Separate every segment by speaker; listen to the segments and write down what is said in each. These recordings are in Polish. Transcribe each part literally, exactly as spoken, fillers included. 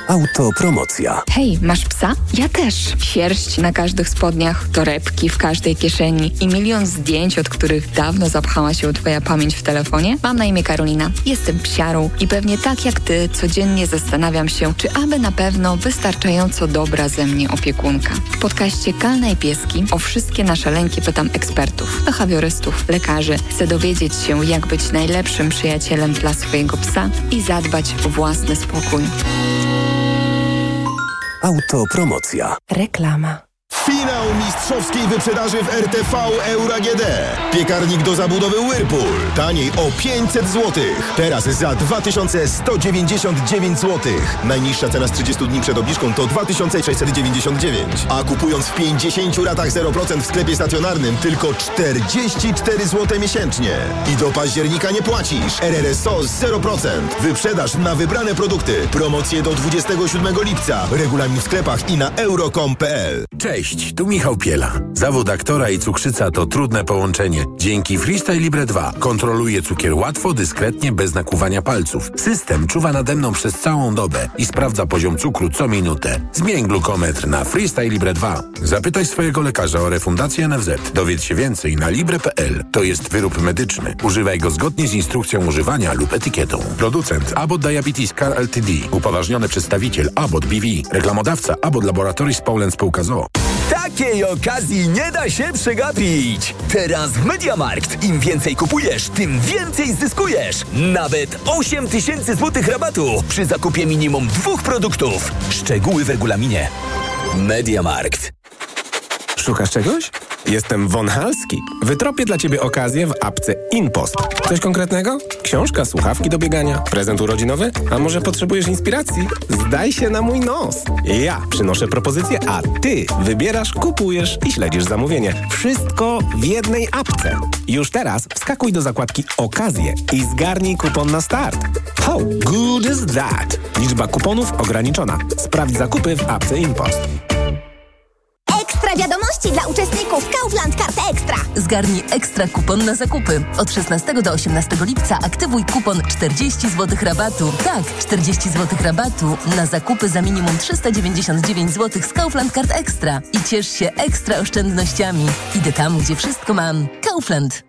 Speaker 1: Autopromocja.
Speaker 2: Hej, masz psa? Ja też. Sierść na każdych spodniach, torebki w każdej kieszeni i milion zdjęć, od których dawno zapchała się twoja pamięć w telefonie? Mam na imię Karolina. Jestem psiarą i pewnie tak jak ty codziennie zastanawiam się, czy aby na pewno wystarczająco dobra ze mnie opiekunka. W podcaście Kalna i Pieski o wszystkie nasze lęki pytam ekspertów, behawiorystów, lekarzy. Chcę dowiedzieć się, jak być najlepszym przyjacielem dla swojego psa i zadbać o własny spokój.
Speaker 1: Autopromocja.
Speaker 3: Reklama.
Speaker 4: Finał mistrzowskiej wyprzedaży w R T V Euro A G D. Piekarnik do zabudowy Whirlpool. Taniej o pięćset złotych. Teraz za dwa tysiące sto dziewięćdziesiąt dziewięć złotych. Najniższa cena z trzydziestu dni przed obniżką to dwa tysiące sześćset dziewięćdziesiąt dziewięć. A kupując w pięćdziesięciu ratach zero procent w sklepie stacjonarnym tylko czterdzieści cztery złote miesięcznie. I do października nie płacisz. R R S O zero procent. Wyprzedaż na wybrane produkty. Promocje do dwudziestego siódmego lipca. Regulamin w sklepach i na euro kropka com kropka p l.
Speaker 5: Cześć, tu Michał Piela. Zawód aktora i cukrzyca to trudne połączenie. Dzięki Freestyle Libre dwa kontroluję cukier łatwo, dyskretnie, bez nakłuwania palców. System czuwa nade mną przez całą dobę i sprawdza poziom cukru co minutę. Zmień glukometr na Freestyle Libre dwa. Zapytaj swojego lekarza o refundację N F Z. Dowiedz się więcej na libre kropka p l. To jest wyrób medyczny. Używaj go zgodnie z instrukcją używania lub etykietą. Producent Abbott Diabetes Care Ltd. Upoważniony przedstawiciel Abbott B V. Reklamodawca Abbott Laboratories Poland Spółka z o o.
Speaker 6: Takiej okazji nie da się przegapić. Teraz w MediaMarkt. Im więcej kupujesz, tym więcej zyskujesz. Nawet osiem tysięcy złotych rabatu przy zakupie minimum dwóch produktów. Szczegóły w regulaminie. MediaMarkt.
Speaker 7: Szukasz czegoś? Jestem Von Halski. Wytropię dla Ciebie okazję w apce InPost. Coś konkretnego? Książka, słuchawki do biegania, prezent urodzinowy? A może potrzebujesz inspiracji? Zdaj się na mój nos. Ja przynoszę propozycję, a Ty wybierasz, kupujesz i śledzisz zamówienie. Wszystko w jednej apce. Już teraz wskakuj do zakładki Okazje i zgarnij kupon na start. How good is that? Liczba kuponów ograniczona. Sprawdź zakupy w apce InPost.
Speaker 8: Ekstra wiadomości dla uczestników Kaufland Kart Ekstra.
Speaker 9: Zgarnij ekstra kupon na zakupy. Od szesnastego do osiemnastego lipca aktywuj kupon czterdzieści złotych rabatu. Tak, czterdzieści złotych rabatu na zakupy za minimum trzysta dziewięćdziesiąt dziewięć złotych z Kaufland Kart Ekstra. I ciesz się ekstra oszczędnościami. Idę tam, gdzie wszystko mam. Kaufland.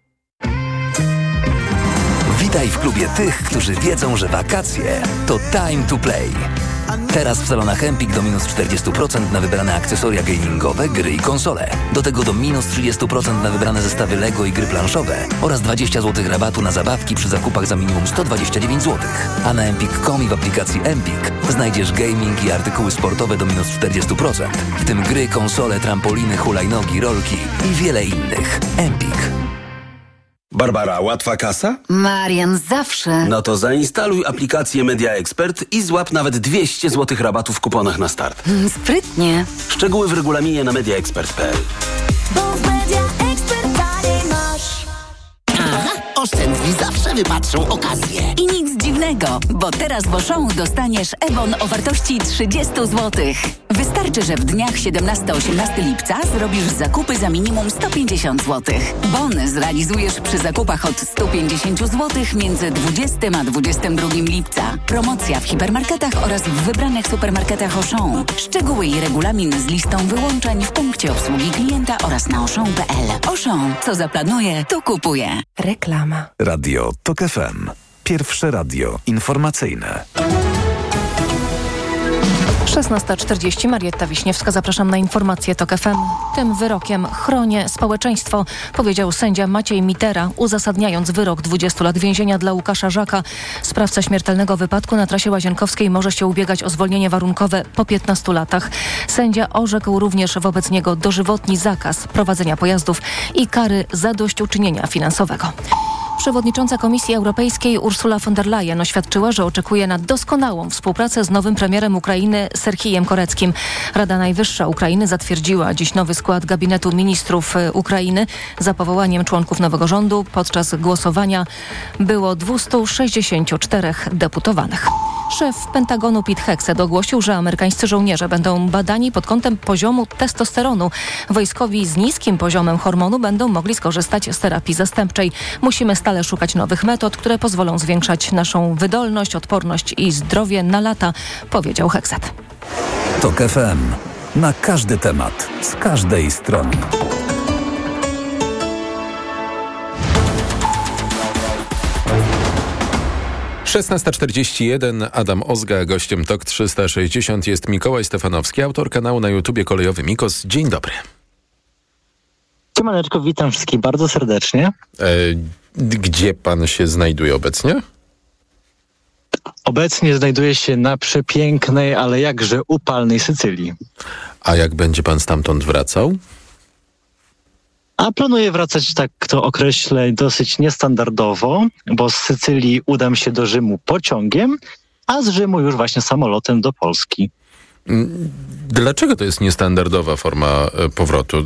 Speaker 6: Witaj w klubie tych, którzy wiedzą, że wakacje to time to play. Teraz w salonach Empik do minus czterdzieści procent na wybrane akcesoria gamingowe, gry i konsole. Do tego do minus trzydzieści procent na wybrane zestawy Lego i gry planszowe oraz dwadzieścia złotych rabatu na zabawki przy zakupach za minimum sto dwadzieścia dziewięć złotych. A na empik kropka com i w aplikacji Empik znajdziesz gaming i artykuły sportowe do minus czterdzieści procent, w tym gry, konsole, trampoliny, hulajnogi, rolki i wiele innych. Empik.
Speaker 10: Barbara, łatwa kasa?
Speaker 11: Marian, zawsze.
Speaker 10: No to zainstaluj aplikację Media Expert i złap nawet dwieście złotych rabatu w kuponach na start.
Speaker 11: Mm, sprytnie.
Speaker 10: Szczegóły w regulaminie na media expert kropka p l.
Speaker 8: Bo w Media Expert taniej masz.
Speaker 12: Aha, oszczędni zawsze wypatrzą okazję.
Speaker 9: I nic dziwnego, bo teraz w Auchan dostaniesz e-bon o wartości trzydzieści złotych. Wystarczy, że w dniach siedemnastego do osiemnastego lipca zrobisz zakupy za minimum sto pięćdziesiąt złotych. Bon zrealizujesz przy zakupach od stu pięćdziesięciu złotych między dwudziestym a dwudziestym drugim lipca. Promocja w hipermarketach oraz w wybranych supermarketach Auchan. Szczegóły i regulamin z listą wyłączeń w punkcie obsługi klienta oraz na auchan kropka p l. Auchan, co zaplanuje, to kupuje.
Speaker 3: Reklama.
Speaker 13: Radio Tok F M. Pierwsze radio informacyjne.
Speaker 14: szesnasta czterdzieści, Marietta Wiśniewska, zapraszam na informacje Tok F M. Tym wyrokiem chronię społeczeństwo, powiedział sędzia Maciej Mitera, uzasadniając wyrok dwudziestu lat więzienia dla Łukasza Żaka. Sprawca śmiertelnego wypadku na trasie Łazienkowskiej może się ubiegać o zwolnienie warunkowe po piętnastu latach. Sędzia orzekł również wobec niego dożywotni zakaz prowadzenia pojazdów i kary zadośćuczynienia finansowego. Przewodnicząca Komisji Europejskiej Ursula von der Leyen oświadczyła, że oczekuje na doskonałą współpracę z nowym premierem Ukrainy Serhijem Koreckim. Rada Najwyższa Ukrainy zatwierdziła dziś nowy skład gabinetu ministrów Ukrainy. Za powołaniem członków nowego rządu podczas głosowania było dwustu sześćdziesięciu czterech deputowanych. Szef Pentagonu Pete Hegseth ogłosił, że amerykańscy żołnierze będą badani pod kątem poziomu testosteronu. Wojskowi z niskim poziomem hormonu będą mogli skorzystać z terapii zastępczej. Musimy stale szukać nowych metod, które pozwolą zwiększać naszą wydolność, odporność i zdrowie na lata, powiedział Hegseth.
Speaker 13: TOK F M. Na każdy temat, z każdej strony.
Speaker 3: szesnasta czterdzieści jeden, Adam Ozga, gościem TOK trzysta sześćdziesiąt jest Mikołaj Stefanowski, autor kanału na YouTubie Kolejowy Mikos. Dzień dobry.
Speaker 15: Siemaneczko, witam wszystkich bardzo serdecznie.
Speaker 3: E, gdzie pan się znajduje obecnie?
Speaker 15: Obecnie znajduję się na przepięknej, ale jakże upalnej Sycylii.
Speaker 3: A jak będzie pan stamtąd wracał?
Speaker 15: A planuję wracać, tak to określę, dosyć niestandardowo, bo z Sycylii udam się do Rzymu pociągiem, a z Rzymu już właśnie samolotem do Polski.
Speaker 3: Dlaczego to jest niestandardowa forma powrotu?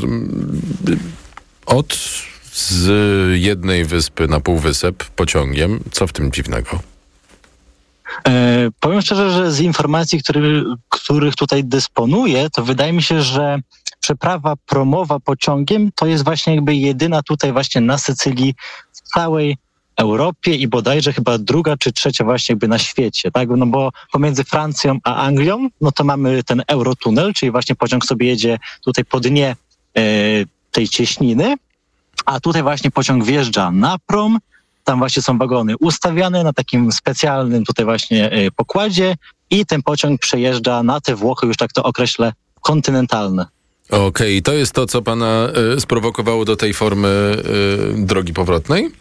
Speaker 3: Od z jednej wyspy na półwysep pociągiem, co w tym dziwnego?
Speaker 15: E, powiem szczerze, że z informacji, który, których tutaj dysponuję, to wydaje mi się, że przeprawa promowa pociągiem to jest właśnie jakby jedyna tutaj właśnie na Sycylii w całej Europie i bodajże chyba druga czy trzecia właśnie jakby na świecie, tak? No bo pomiędzy Francją a Anglią, no to mamy ten Eurotunel, czyli właśnie pociąg sobie jedzie tutaj po dnie e, tej cieśniny, a tutaj właśnie pociąg wjeżdża na prom, tam właśnie są wagony ustawiane na takim specjalnym tutaj właśnie e, pokładzie i ten pociąg przejeżdża na te Włochy, już tak to określę, kontynentalne.
Speaker 3: Okej, okay, to jest to, co pana y, sprowokowało do tej formy y, drogi powrotnej?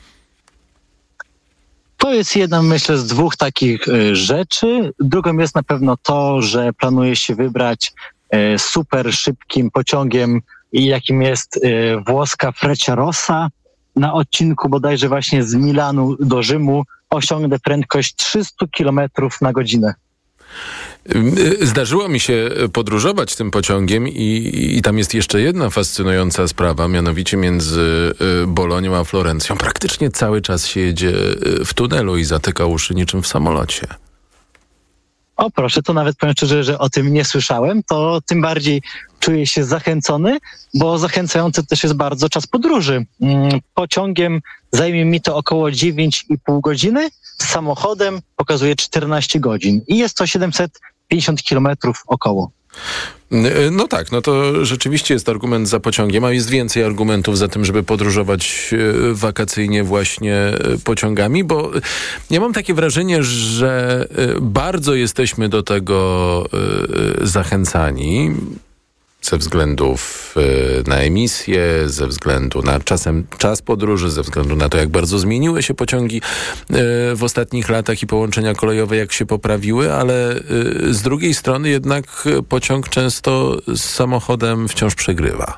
Speaker 15: To jest jedna, myślę, z dwóch takich y, rzeczy. Drugą jest na pewno to, że planuję się wybrać y, super szybkim pociągiem, jakim jest y, włoska Frecciarossa. Na odcinku bodajże właśnie z Milanu do Rzymu osiągnę prędkość trzysta kilometrów na godzinę.
Speaker 3: Zdarzyło mi się podróżować tym pociągiem i, i tam jest jeszcze jedna fascynująca sprawa, mianowicie między Bolonią a Florencją. Praktycznie cały czas się jedzie w tunelu i zatyka uszy niczym w samolocie.
Speaker 15: O proszę, to nawet powiem szczerze, że o tym nie słyszałem, to tym bardziej czuję się zachęcony, bo zachęcający też jest bardzo czas podróży. Pociągiem zajmie mi to około dziewięć i pół godziny, samochodem pokazuje czternaście godzin i jest to siedemset pięćdziesiąt kilometrów około.
Speaker 3: No tak, no to rzeczywiście jest argument za pociągiem, a jest więcej argumentów za tym, żeby podróżować wakacyjnie właśnie pociągami, bo ja mam takie wrażenie, że bardzo jesteśmy do tego zachęcani ze względów na emisję, ze względu na czasem czas podróży, ze względu na to, jak bardzo zmieniły się pociągi w ostatnich latach i połączenia kolejowe, jak się poprawiły, ale z drugiej strony jednak pociąg często z samochodem wciąż przegrywa.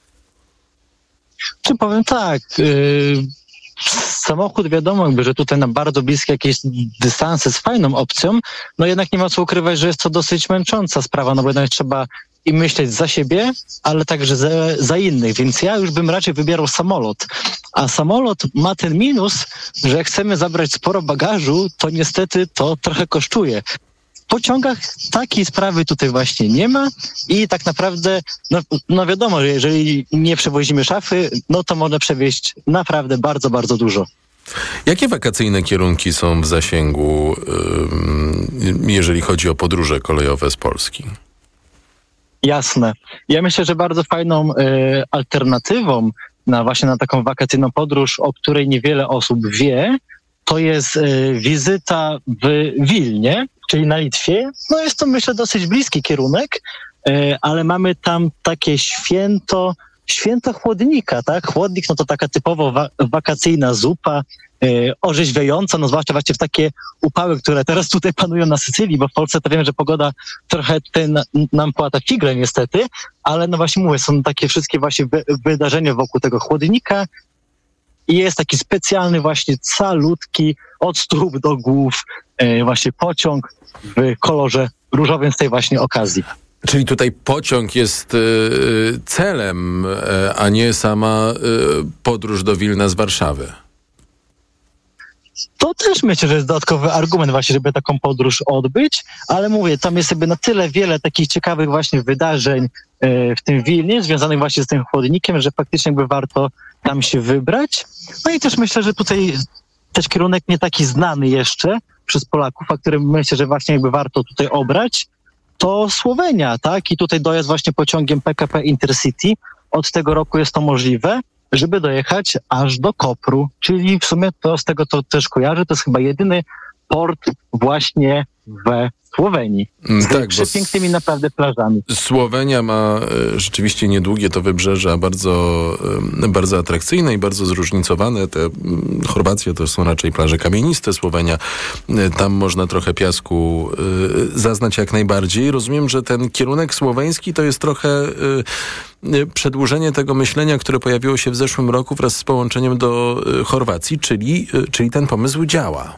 Speaker 15: Czy powiem tak, yy, samochód wiadomo jakby, że tutaj na bardzo bliskie jakieś dystanse jest fajną opcją, no jednak nie ma co ukrywać, że jest to dosyć męcząca sprawa, no bo jednak trzeba i myśleć za siebie, ale także za, za innych, więc ja już bym raczej wybierał samolot. A samolot ma ten minus, że jak chcemy zabrać sporo bagażu, to niestety to trochę kosztuje. W pociągach takiej sprawy tutaj właśnie nie ma i tak naprawdę, no, no wiadomo, że jeżeli nie przewozimy szafy, no to można przewieźć naprawdę bardzo, bardzo dużo.
Speaker 3: Jakie wakacyjne kierunki są w zasięgu, jeżeli chodzi o podróże kolejowe z Polski?
Speaker 15: Jasne. Ja myślę, że bardzo fajną y, alternatywą na właśnie na taką wakacyjną podróż, o której niewiele osób wie, to jest y, wizyta w Wilnie, czyli na Litwie. No jest to, myślę, dosyć bliski kierunek, y, ale mamy tam takie święto, święto chłodnika, tak? Chłodnik, no to taka typowo wa- wakacyjna zupa, yy, orzeźwiająca, no zwłaszcza właśnie w takie upały, które teraz tutaj panują na Sycylii, bo w Polsce to wiem, że pogoda trochę tutaj na, nam płata figle niestety, ale no właśnie mówię, są takie wszystkie właśnie wy- wydarzenia wokół tego chłodnika i jest taki specjalny właśnie calutki od stóp do głów yy, właśnie pociąg w kolorze różowym z tej właśnie okazji.
Speaker 3: Czyli tutaj pociąg jest y, celem, y, a nie sama y, podróż do Wilna z Warszawy.
Speaker 15: To też myślę, że jest dodatkowy argument właśnie, żeby taką podróż odbyć, ale mówię, tam jest jakby na tyle wiele takich ciekawych właśnie wydarzeń yy, w tym Wilnie, związanych właśnie z tym chłodnikiem, że faktycznie jakby warto tam się wybrać. No i też myślę, że tutaj też kierunek nie taki znany jeszcze przez Polaków, a który myślę, że właśnie jakby warto tutaj obrać, to Słowenia, tak? I tutaj dojazd właśnie pociągiem P K P Intercity. Od tego roku jest to możliwe, żeby dojechać aż do Kopru, czyli w sumie to z tego to też kojarzę, to jest chyba jedyny port właśnie we Słowenii. Z
Speaker 3: tak,
Speaker 15: przepięknymi naprawdę plażami.
Speaker 3: Słowenia ma e, rzeczywiście niedługie to wybrzeże, a bardzo, e, bardzo atrakcyjne i bardzo zróżnicowane. Te m, Chorwacja to są raczej plaże kamieniste, Słowenia, e, tam można trochę piasku e, zaznać jak najbardziej. Rozumiem, że ten kierunek słoweński to jest trochę e, przedłużenie tego myślenia, które pojawiło się w zeszłym roku wraz z połączeniem do e, Chorwacji, czyli, e, czyli ten pomysł działa.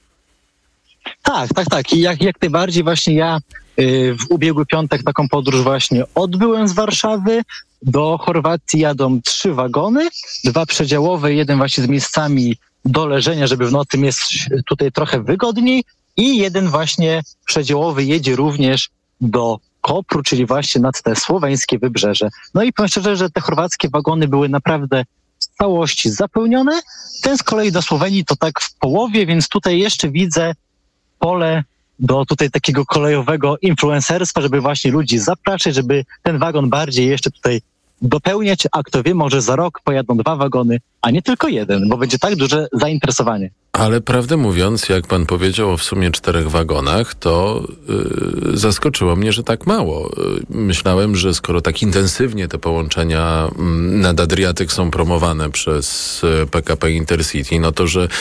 Speaker 15: Tak, tak, tak. I jak, jak najbardziej właśnie ja y, w ubiegły piątek taką podróż właśnie odbyłem z Warszawy. Do Chorwacji jadą trzy wagony, dwa przedziałowe, jeden właśnie z miejscami do leżenia, żeby w nocy jest tutaj trochę wygodniej i jeden właśnie przedziałowy jedzie również do Kopru, czyli właśnie nad te słoweńskie wybrzeże. No i powiem szczerze, że te chorwackie wagony były naprawdę w całości zapełnione. Ten z kolei do Słowenii to tak w połowie, więc tutaj jeszcze widzę pole do tutaj takiego kolejowego influencerstwa, żeby właśnie ludzi zapraszać, żeby ten wagon bardziej jeszcze tutaj dopełniać, a kto wie, może za rok pojadą dwa wagony, a nie tylko jeden, bo będzie tak duże zainteresowanie.
Speaker 3: Ale prawdę mówiąc, jak pan powiedział o w sumie czterech wagonach, to yy, zaskoczyło mnie, że tak mało. Yy, myślałem, że skoro tak intensywnie te połączenia yy, nad Adriatyk są promowane przez yy, P K P Intercity, no to, że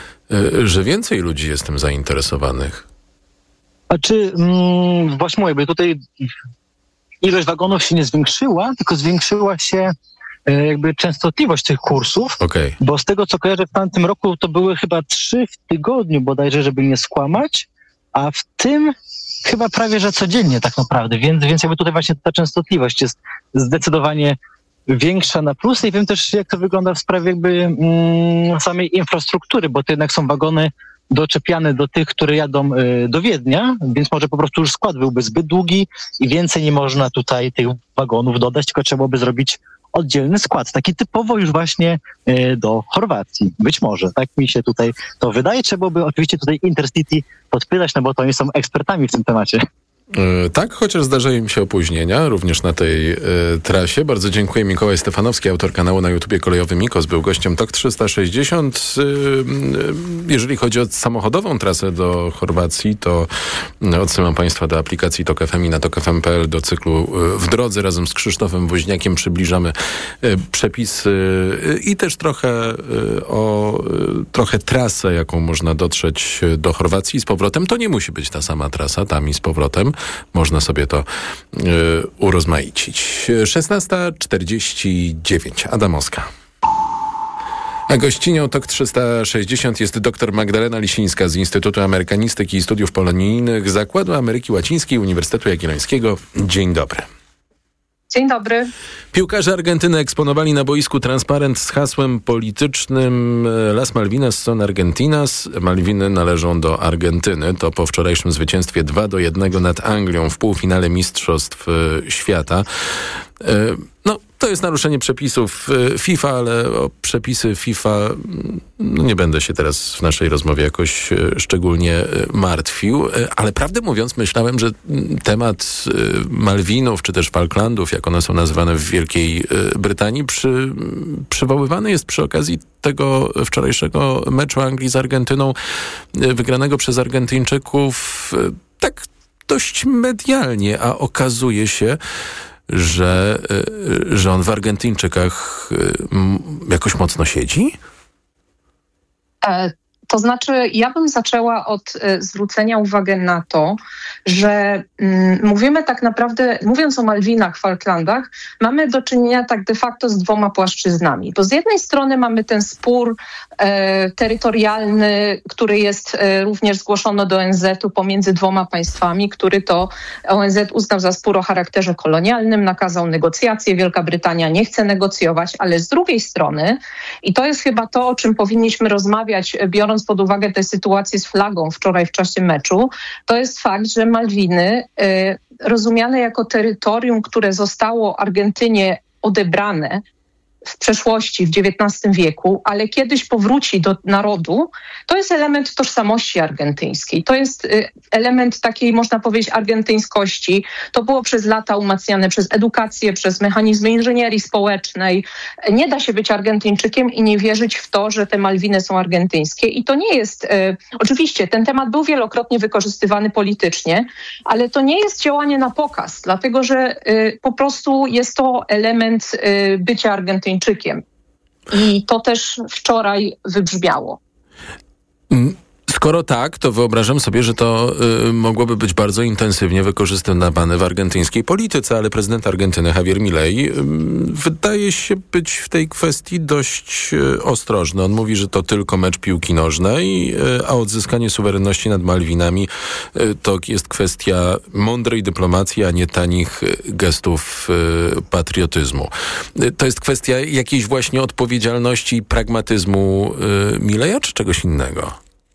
Speaker 3: że więcej ludzi jest tym zainteresowanych.
Speaker 15: A czy mm, właśnie mówię, tutaj ilość wagonów się nie zwiększyła, tylko zwiększyła się e, jakby częstotliwość tych kursów,
Speaker 3: okay.
Speaker 15: Bo z tego co kojarzę w tamtym roku to były chyba trzy w tygodniu bodajże, żeby nie skłamać, a w tym chyba prawie, że codziennie tak naprawdę, więc, więc jakby tutaj właśnie ta częstotliwość jest zdecydowanie większa na plus. I wiem też, jak to wygląda w sprawie jakby mm, samej infrastruktury, bo to jednak są wagony doczepiane do tych, które jadą y, do Wiednia, więc może po prostu już skład byłby zbyt długi i więcej nie można tutaj tych wagonów dodać, tylko trzeba byłoby zrobić oddzielny skład, taki typowo już właśnie y, do Chorwacji. Być może, tak mi się tutaj to wydaje. Trzeba byłoby oczywiście tutaj Intercity podpytać, no bo to oni są ekspertami w tym temacie.
Speaker 3: Yy, tak, chociaż zdarzają im się opóźnienia również na tej yy, trasie. Bardzo dziękuję. Mikołaj Stefanowski, autor kanału na YouTubie Kolejowy Mikos, był gościem Tok trzysta sześćdziesiąt. Yy, yy, jeżeli chodzi o samochodową trasę do Chorwacji, to yy, odsyłam Państwa do aplikacji Tok F M i na tok f m kropka p l do cyklu yy, W drodze. Razem z Krzysztofem Woźniakiem przybliżamy yy, przepisy yy, i też trochę yy, o yy, trochę trasę, jaką można dotrzeć do Chorwacji i z powrotem. To nie musi być ta sama trasa, tam i z powrotem. Można sobie to y, urozmaicić. szesnasta czterdzieści dziewięć. Adamowska. A gościnią Tok trzysta sześćdziesiąt jest dr Magdalena Lisińska z Instytutu Amerykanistyki i Studiów Polonijnych Zakładu Ameryki Łacińskiej Uniwersytetu Jagiellońskiego. Dzień dobry.
Speaker 16: Dzień dobry.
Speaker 3: Piłkarze Argentyny eksponowali na boisku transparent z hasłem politycznym Las Malvinas son Argentinas. Malwiny należą do Argentyny. To po wczorajszym zwycięstwie dwa do jednego nad Anglią w półfinale Mistrzostw Świata. No, to jest naruszenie przepisów FIFA, ale o przepisy FIFA no nie będę się teraz w naszej rozmowie jakoś szczególnie martwił, ale prawdę mówiąc myślałem, że temat Malwinów, czy też Falklandów, jak one są nazywane w Wielkiej Brytanii, przy, przywoływany jest przy okazji tego wczorajszego meczu Anglii z Argentyną, wygranego przez Argentyńczyków tak dość medialnie, a okazuje się, że, że on w Argentyńczykach jakoś mocno siedzi?
Speaker 16: E, to znaczy, ja bym zaczęła od e, zwrócenia uwagi na to, że mm, mówimy tak naprawdę, mówiąc o Malwinach, Falklandach, mamy do czynienia tak de facto z dwoma płaszczyznami. Bo z jednej strony mamy ten spór e, terytorialny, który jest e, również zgłoszony do O N Z-u pomiędzy dwoma państwami, który to O N Z uznał za spór o charakterze kolonialnym, nakazał negocjacje, Wielka Brytania nie chce negocjować, ale z drugiej strony, i to jest chyba to, o czym powinniśmy rozmawiać, biorąc biorąc pod uwagę tę sytuację z flagą wczoraj w czasie meczu, to jest fakt, że Malwiny y, rozumiane jako terytorium, które zostało Argentynie odebrane w przeszłości, w dziewiętnastym wieku, ale kiedyś powróci do narodu, to jest element tożsamości argentyńskiej. To jest element takiej, można powiedzieć, argentyńskości. To było przez lata umacniane przez edukację, przez mechanizmy inżynierii społecznej. Nie da się być Argentyńczykiem i nie wierzyć w to, że te Malwiny są argentyńskie. I to nie jest... E, oczywiście ten temat był wielokrotnie wykorzystywany politycznie, ale to nie jest działanie na pokaz, dlatego że e, po prostu jest to element e, bycia Argentyńczykiem. I to też wczoraj wybrzmiało.
Speaker 3: Skoro tak, to wyobrażam sobie, że to y, mogłoby być bardzo intensywnie wykorzystywane w argentyńskiej polityce, ale prezydent Argentyny Javier Milei y, wydaje się być w tej kwestii dość y, ostrożny. On mówi, że to tylko mecz piłki nożnej, y, a odzyskanie suwerenności nad Malwinami y, to jest kwestia mądrej dyplomacji, a nie tanich y, gestów y, patriotyzmu. Y, to jest kwestia jakiejś właśnie odpowiedzialności i pragmatyzmu y, Mileja, czy czegoś innego?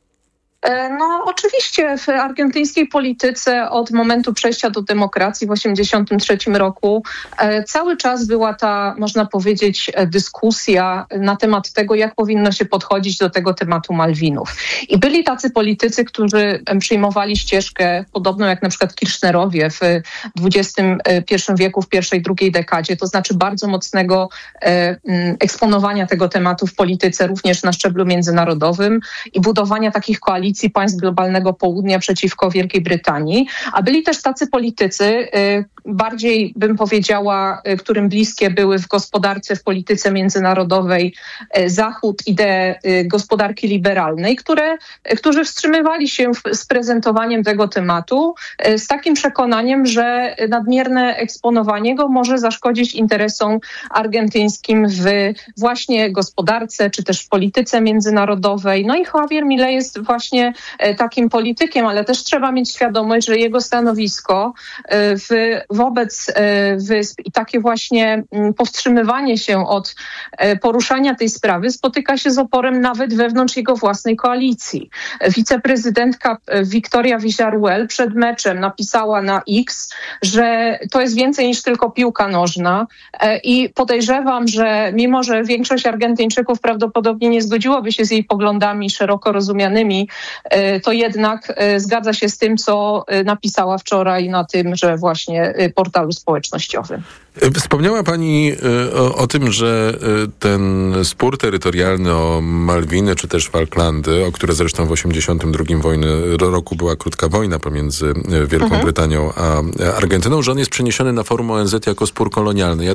Speaker 16: No oczywiście w argentyńskiej polityce od momentu przejścia do demokracji w osiemdziesiątym trzecim roku e, cały czas była ta, można powiedzieć, dyskusja na temat tego, jak powinno się podchodzić do tego tematu Malwinów. I byli tacy politycy, którzy przyjmowali ścieżkę podobną jak na przykład Kirchnerowie w dwudziestym pierwszym wieku, w pierwszej, drugiej dekadzie, to znaczy bardzo mocnego e, eksponowania tego tematu w polityce, również na szczeblu międzynarodowym i budowania takich koalicji państw globalnego południa przeciwko Wielkiej Brytanii, a byli też tacy politycy, bardziej bym powiedziała, którym bliskie były w gospodarce, w polityce międzynarodowej Zachód, idee gospodarki liberalnej, które, którzy wstrzymywali się z prezentowaniem tego tematu z takim przekonaniem, że nadmierne eksponowanie go może zaszkodzić interesom argentyńskim w właśnie gospodarce, czy też w polityce międzynarodowej. No i Javier Milei jest właśnie takim politykiem, ale też trzeba mieć świadomość, że jego stanowisko w, wobec wysp i takie właśnie powstrzymywanie się od poruszania tej sprawy spotyka się z oporem nawet wewnątrz jego własnej koalicji. Wiceprezydentka Victoria Villarruel przed meczem napisała na X, że to jest więcej niż tylko piłka nożna i podejrzewam, że mimo, że większość Argentyńczyków prawdopodobnie nie zgodziłoby się z jej poglądami szeroko rozumianymi, to jednak zgadza się z tym, co napisała wczoraj na tym, że właśnie portalu społecznościowym.
Speaker 3: Wspomniała Pani o, o tym, że ten spór terytorialny o Malwiny, czy też Falklandy, o które zresztą w osiemdziesiątym drugim wojny, roku była krótka wojna pomiędzy Wielką mhm. Brytanią a Argentyną, że on jest przeniesiony na forum O N Z jako spór kolonialny. Ja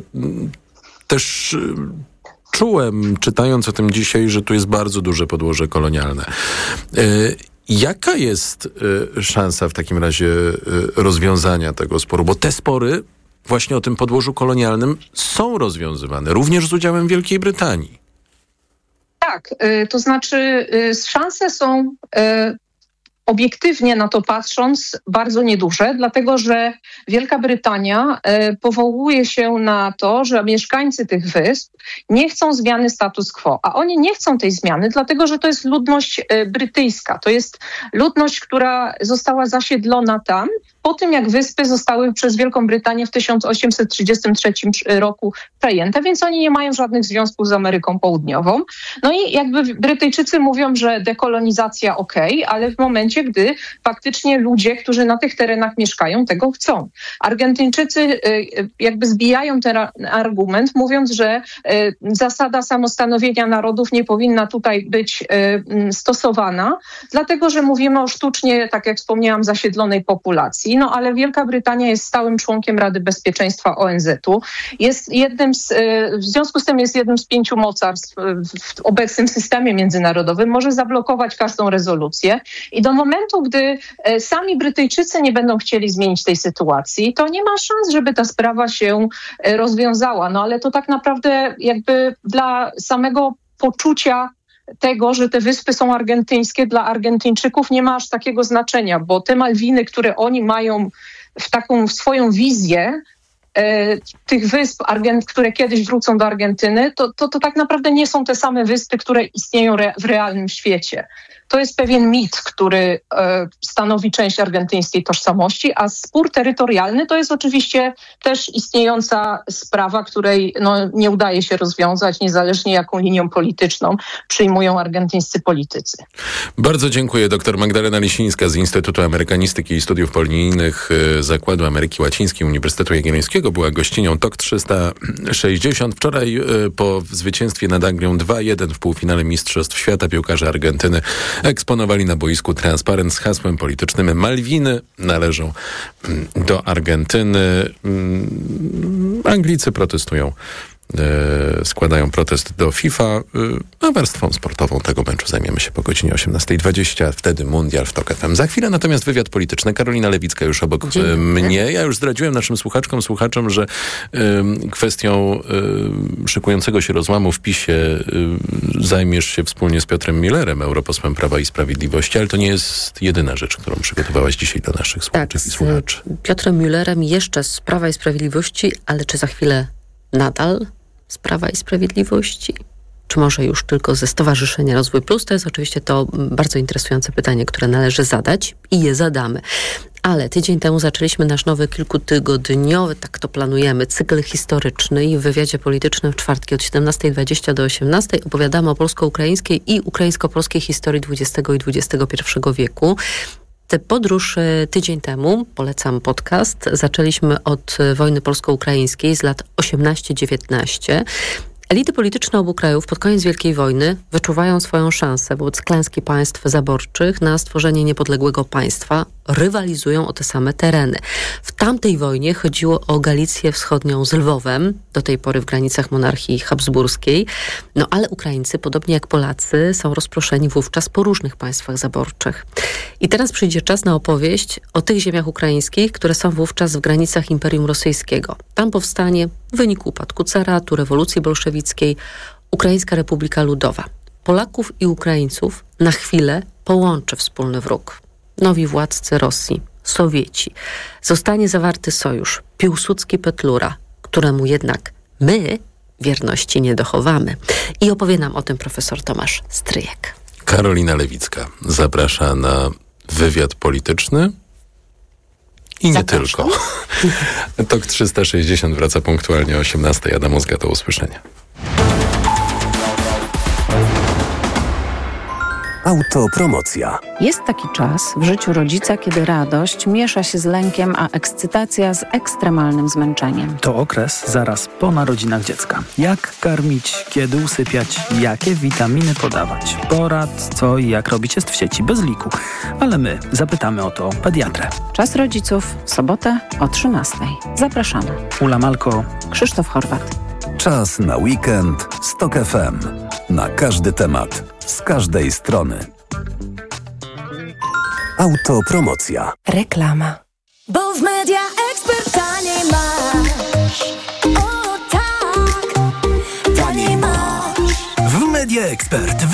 Speaker 3: też czułem, czytając o tym dzisiaj, że tu jest bardzo duże podłoże kolonialne. Jaka jest szansa w takim razie rozwiązania tego sporu? Bo te spory właśnie o tym podłożu kolonialnym są rozwiązywane, również z udziałem Wielkiej Brytanii.
Speaker 16: Tak, to znaczy szanse są obiektywnie na to patrząc bardzo nieduże, dlatego że Wielka Brytania e, powołuje się na to, że mieszkańcy tych wysp nie chcą zmiany status quo, a oni nie chcą tej zmiany, dlatego że to jest ludność e, brytyjska. To jest ludność, która została zasiedlona tam po tym, jak wyspy zostały przez Wielką Brytanię w tysiąc osiemset trzydziestym trzecim roku przejęte, więc oni nie mają żadnych związków z Ameryką Południową. No i jakby Brytyjczycy mówią, że dekolonizacja okej, okay, ale w momencie, gdy faktycznie ludzie, którzy na tych terenach mieszkają, tego chcą. Argentyńczycy jakby zbijają ten argument, mówiąc, że zasada samostanowienia narodów nie powinna tutaj być stosowana, dlatego że mówimy o sztucznie, tak jak wspomniałam, zasiedlonej populacji. No ale Wielka Brytania jest stałym członkiem Rady Bezpieczeństwa O N Z-u. Jest jednym z, w związku z tym jest jednym z pięciu mocarstw w obecnym systemie międzynarodowym. Może zablokować każdą rezolucję i do momentu, gdy sami Brytyjczycy nie będą chcieli zmienić tej sytuacji, to nie ma szans, żeby ta sprawa się rozwiązała. No ale to tak naprawdę jakby dla samego poczucia tego, że te wyspy są argentyńskie, dla Argentyńczyków nie ma aż takiego znaczenia, bo te Malwiny, które oni mają w taką w swoją wizję, e, tych wysp, Argent, które kiedyś wrócą do Argentyny, to, to, to tak naprawdę nie są te same wyspy, które istnieją re, w realnym świecie. To jest pewien mit, który e, stanowi część argentyńskiej tożsamości, a spór terytorialny to jest oczywiście też istniejąca sprawa, której no, nie udaje się rozwiązać, niezależnie jaką linią polityczną przyjmują argentyńscy politycy.
Speaker 3: Bardzo dziękuję. Doktor Magdalena Lisińska z Instytutu Amerykanistyki i Studiów Polonijnych Zakładu Ameryki Łacińskiej Uniwersytetu Jagiellońskiego była gościnią T O K trzysta sześćdziesiąt. Wczoraj po zwycięstwie nad Anglią dwa jeden w półfinale Mistrzostw Świata piłkarze Argentyny eksponowali na boisku transparent z hasłem politycznym "Malwiny należą do Argentyny". Anglicy protestują, e, składają protest do FIFA, a e, warstwą sportową tego meczu zajmiemy się po godzinie osiemnasta dwadzieścia. Wtedy Mundial w T O K F M. Za chwilę natomiast wywiad polityczny. Karolina Lewicka już obok e, mnie. Ja już zdradziłem naszym słuchaczkom, słuchaczom, że e, kwestią e, szykującego się rozłamu w PiSie e, zajmiesz się wspólnie z Piotrem Müllerem, europosłem Prawa i Sprawiedliwości, ale to nie jest jedyna rzecz, którą przygotowałaś dzisiaj dla naszych słuchaczy i słuchaczy.
Speaker 17: Z Piotrem Müllerem jeszcze z Prawa i Sprawiedliwości, ale czy za chwilę nadal z Prawa i Sprawiedliwości? Czy może już tylko ze Stowarzyszenia Rozwój Plus? To jest oczywiście to bardzo interesujące pytanie, które należy zadać i je zadamy. Ale tydzień temu zaczęliśmy nasz nowy kilkutygodniowy, tak to planujemy, cykl historyczny i w wywiadzie politycznym w czwartki od siedemnasta dwadzieścia do osiemnastej opowiadamy o polsko-ukraińskiej i ukraińsko-polskiej historii dwudziestego i dwudziestego pierwszego wieku. Tę podróż tydzień temu, polecam podcast, zaczęliśmy od wojny polsko-ukraińskiej z lat osiemnaście dziewiętnaście. Elity polityczne obu krajów pod koniec Wielkiej Wojny wyczuwają swoją szansę wobec klęski państw zaborczych na stworzenie niepodległego państwa, rywalizują o te same tereny. W tamtej wojnie chodziło o Galicję Wschodnią z Lwowem, do tej pory w granicach monarchii habsburskiej, no ale Ukraińcy, podobnie jak Polacy, są rozproszeni wówczas po różnych państwach zaborczych. I teraz przyjdzie czas na opowieść o tych ziemiach ukraińskich, które są wówczas w granicach Imperium Rosyjskiego. Tam powstanie w wyniku upadku caratu, rewolucji bolszewickiej, Ukraińska Republika Ludowa. Polaków i Ukraińców na chwilę połączy wspólny wróg. Nowi władcy Rosji, Sowieci. Zostanie zawarty sojusz Piłsudski-Petlura, któremu jednak my wierności nie dochowamy. I opowie nam o tym profesor Tomasz Stryjek.
Speaker 3: Karolina Lewicka zaprasza na wywiad polityczny i Zapraszam. nie tylko. T O K trzysta sześćdziesiąt wraca punktualnie o osiemnastej. Adam Mózga, do usłyszenia.
Speaker 1: Autopromocja.
Speaker 18: Jest taki czas w życiu rodzica, kiedy radość miesza się z lękiem, a ekscytacja z ekstremalnym zmęczeniem.
Speaker 19: To okres zaraz po narodzinach dziecka. Jak karmić, kiedy usypiać, jakie witaminy podawać. Porad, co i jak robić jest w sieci bez liku. Ale my zapytamy o to pediatrę.
Speaker 18: Czas rodziców w sobotę o trzynastej. Zapraszamy.
Speaker 19: Ula Malko,
Speaker 18: Krzysztof Horwat.
Speaker 13: Czas na weekend z T O K F M. Na każdy temat, z każdej strony.
Speaker 1: Autopromocja.
Speaker 8: Reklama. Bo w Media Expert taniej masz. O tak, taniej masz.
Speaker 12: W Media Expert